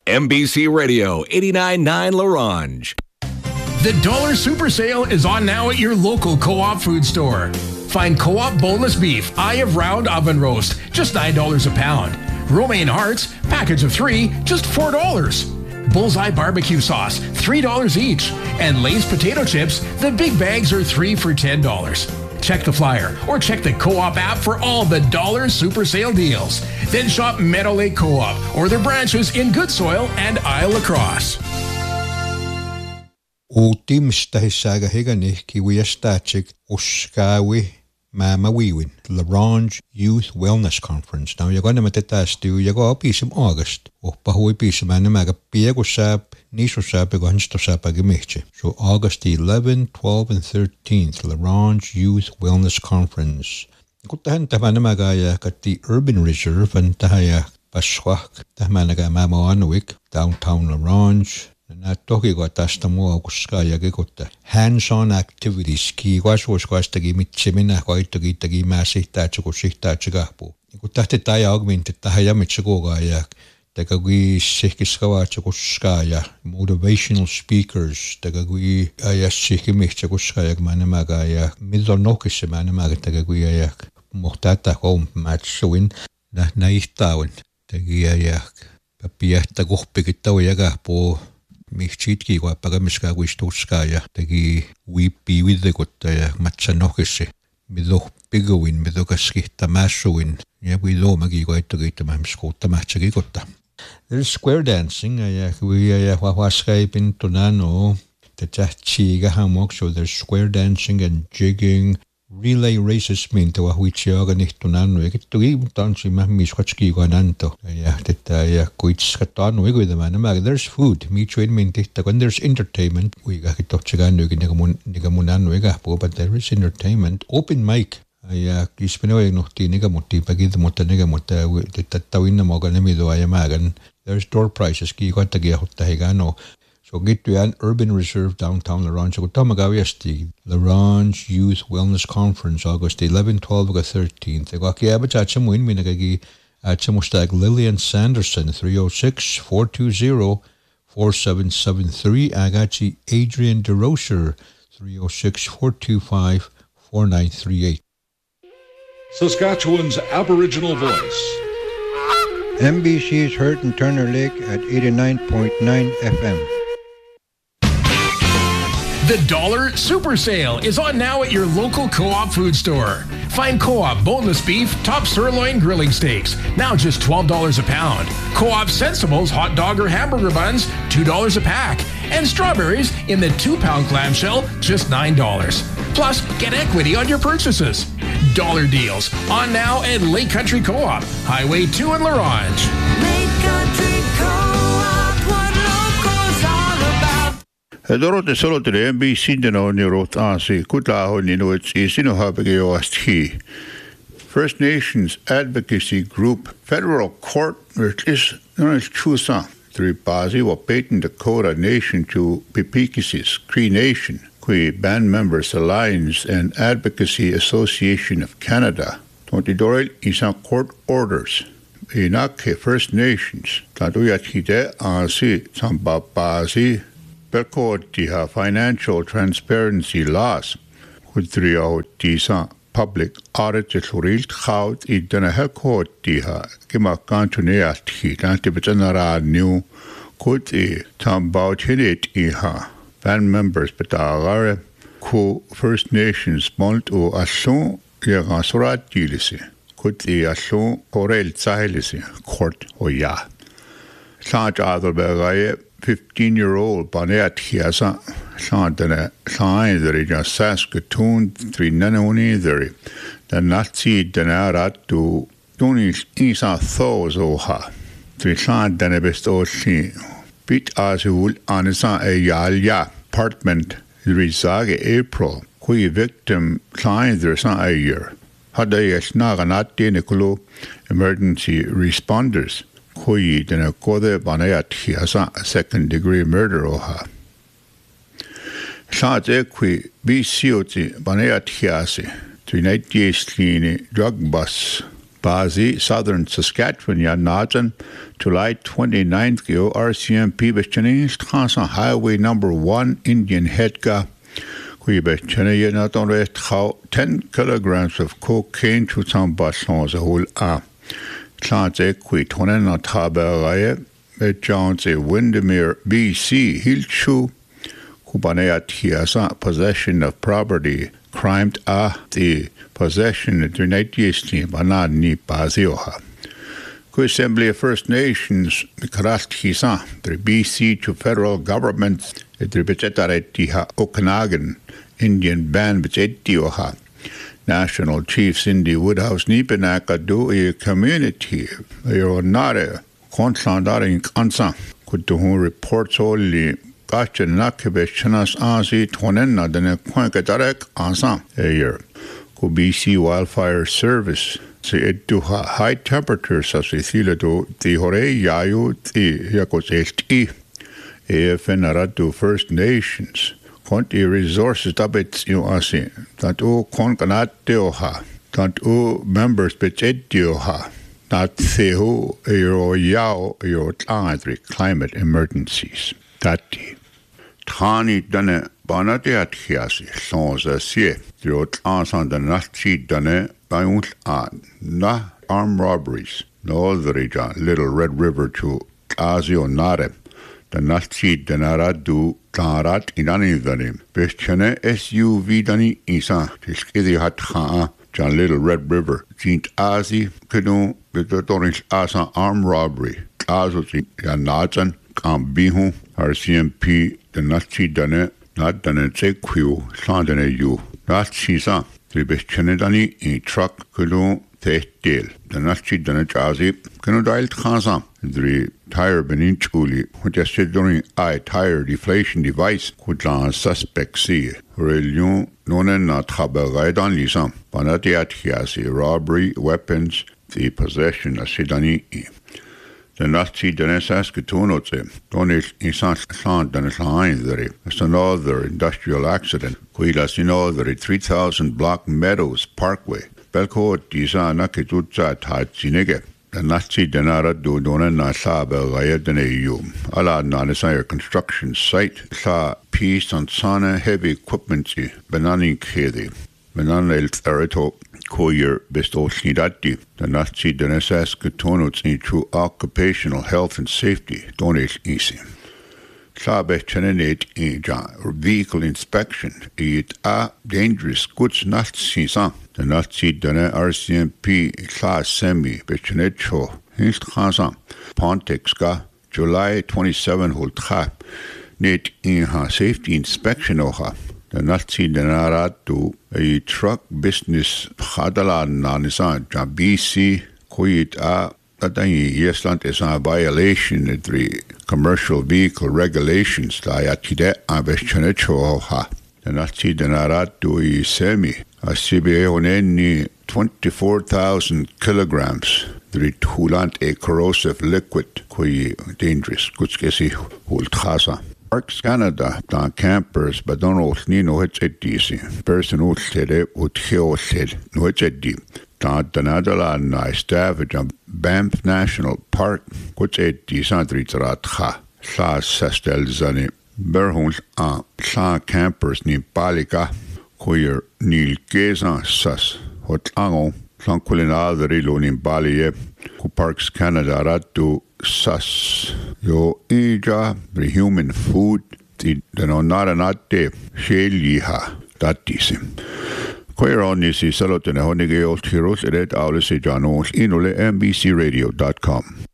MBC Radio 89.9 LaRange. The Dollar Super Sale is on now at your local Co-op food store. Find Co-op boneless beef, eye of round oven roast, just $9 a pound. Romaine hearts, package of 3, just $4. Bullseye barbecue sauce, $3 each. And Lay's potato chips, the big bags are 3 for $10. Check the flyer or check the Co-op app for all the Dollar Super Sale deals. Then shop Meadow Lake Co-op or their branches in Goodsoil and Isle Lacrosse. Utimstahissaga higani kiwiastachik uskawi mamawiwin LaRange Youth Wellness Conference. Now you're going to matetastu yago pisum August. O pahui pisum anamaga piegosap nisosap egonstosap agimiche. So August 11, 12 and 13th LaRange Youth Wellness Conference. Kutahan tamanamagaya kat the Urban Reserve and tahaya paswak tamanaga mamawanwik downtown LaRange. Hands-on activities ki tagi mitsimina tagi masihtaachigahpu. Kutahti taya augmented tahaya mitsigogaya tagagui sikiskawachakuskaya motivational speakers tagagui ayassikimichchakuskaya manamagaya midonokis manamaga tagagui ayak mohtata home matchwin naihtawan tagiayak papia tagohpikitawayagahpu Michitki wa pagamiska wistuskaya tagi wipi widegotaya matsanokisi mido bigowin mido kaskihta masuin yabido magigoitogita mamskota machagigota. There's square dancing we wawaskai pintonano tachachiga hamok, so there's square dancing and jigging. Relay races minta wahuichiaga nihtunano ekitugi tansi mahmisquachki guananto teta kuitskatano iguidamana. There's food michuin mintita when there's entertainment we gakitochigano nigamunano egapo, but there is entertainment. Open mic kispinoy nohti nigamuti pagid mota nigamota tatawin moganemido ayamagan. There's door prizes ki kwatagi hotahigano. So get to an Urban Reserve downtown LaRange. So LaRange Youth Wellness Conference August 11, 12, 13th. Gaki abachachamuin minagagi achamustag Lillian Sanderson 306-420-4773. Agachi Adrian DeRocher 306-425-4938. Saskatchewan's Aboriginal Voice. MBC's heard in Turner Lake at 89.9 FM. The Dollar Super Sale is on now at your local Co-op food store. Find Co-op boneless beef, top sirloin grilling steaks, now just $12 a pound. Co-op Sensibles hot dog or hamburger buns, $2 a pack. And strawberries in the 2-pound clamshell, just $9. Plus, get equity on your purchases. Dollar deals on now at Lake Country Co-op, Highway 2 in LaRange. Lake Country Co-op, what locals all about. Dorot solo to the MBC deno ni rot asi kutla ni no it's isino habege osti. First Nations Advocacy Group Federal Court is chusa three bazi wa patent Dakota Nation to Pipikisis Cree Nation. Band Members Alliance and Advocacy Association of Canada. 20 Dorel isang court orders. Inake First Nations. Tatuyat hide asi sambapasi perkotiha financial transparency laws. Kudriao tisa public audit juril khaut idana hekotiha kima kantuneat hi nantibetsanara new kuti tambaut hinit iha. Band members betagare ku First Nations mont o asson yagasurat gilisi kuti asson korel tsahilisi court oya sant adelbergaye 15-year-old banet hiasa santene sign there in Saskatoon 3 nanoni there the Nazi denarat to donis isa thos oha 3 sant denebestoshi Bit azul anisa a yalya apartment risage April kui victim client there's not a year hada yesnaganat denikulo emergency responders kui dena kode banayat hiasa second degree murder oha shate kui bisioti banayat hiasi to night yeslini drug bus Bazi, Southern Saskatchewan, ya Najan, July 29th, yo RCMP Bechanin, Transan Highway number 1, Indian Headga, Kui Bechania, not only 10 kilograms of cocaine to some basons, a whole Klans Equi, Tonen, Taberaya, Jones, Windermere, BC, Hilchu, Kubanea Tiasa, possession of property, crimed the possession of the United States, Banani Bazioha. Ku Assembly of First Nations, Krastkisa, the BC to federal government, the Bechetaretiha Okanagan, Indian band Bechetioha. National Chief Cindy Woodhouse Nipenaka do a community, your nare, Consandari Kansa, could to whom reports only. Gotcha Nakabechanas Azi Tonena than a Quankatarek Ansan a year. Ku BC Wildfire Service say it to high temperatures as a thila the Hore Yayu the Yakos HT AFN Aratu First Nations. Conti resources tabits you asi that o concanat deoha that o members betedioha that theo your yao your climate emergencies. Tati. Tani dane banate athiasi sans asie drot ansan the nachi dane baunt an na armed robberies no the Little Red River to Azio Nare the nachi danaradu tarat inani dane bestchane SUV dani isa tiskidi hat kha John Little Red River jint azi kedon betotorish asa armed robbery azo yanatan Bihu, RCMP, the Nazi done, not done, take quill, Sandane you. That she's on. The best Chenedani in truck, Kudu, Deal. The Nazi done Jazi, Canodile Kazam, the tire Benin Chuli, which I said during tire deflation device, could land suspect see. Religion, none not Haberaidan Lisam, Banatiat Hiasi, robbery, weapons, the possession of Sidani. The Nazi done Saskatoon, don't instant slant than a line there. It's another industrial accident. Quilas in other 3,000 block Meadows Parkway. Belko Tisa Nakitucha Tatsinege. The Nazi denara do dona Nasaba Rayadane Ala Nanisire construction site. Sa peace on Sana heavy equipment, Banani Kedi. Banana El Therito. Koyer Bestosnidati, the Nazi Denesas Katonots into occupational health and safety, donate easy. Sabe Chenenate in vehicle inspection, it a dangerous goods Nazi san, the Nazi Dene RCMP class semi, Bechenecho, Hinst Hansan, Pontexka, July 27 hol trap, net in her safety inspection oha. The Nazi denaratu a truck business hadala nanisan BC kuit a Atani Yesland is a violation of the commercial vehicle regulations la yatide abeschanecho ha. The Nazi denaratu I semi a CBA oneni 24,000 kilograms the tulant a corrosive liquid kui dangerous kutskesi hultasa. Parks Canada, dan campers, but don't know Nino it's a DC. Person who said it would kill said, no it's a deep. Dan Danadala and I staff at Banff National Park, which a decent ritratha. Sa Sestel Zani, Berhons a Sa campers ni Palika, queer Neil Gazan Sas, what Ango, Sanquilina the Rilo in Bali, who Parks Canada Ratu. Sas yo ija the human food the no nara natte sheliha datisim Queronisi salotene honige old heroes red aulis janos inule mbcradio.com